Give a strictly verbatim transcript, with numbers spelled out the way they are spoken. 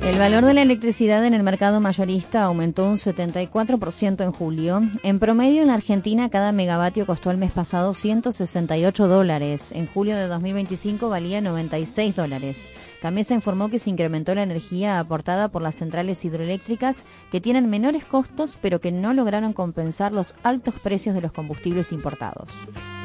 El valor de la electricidad en el mercado mayorista aumentó un setenta y cuatro por ciento en julio. En promedio, en la Argentina, cada megavatio costó el mes pasado ciento sesenta y ocho dólares. En julio de dos mil veinticinco valía noventa y seis dólares. Camesa informó que se incrementó la energía aportada por las centrales hidroeléctricas, que tienen menores costos, pero que no lograron compensar los altos precios de los combustibles importados.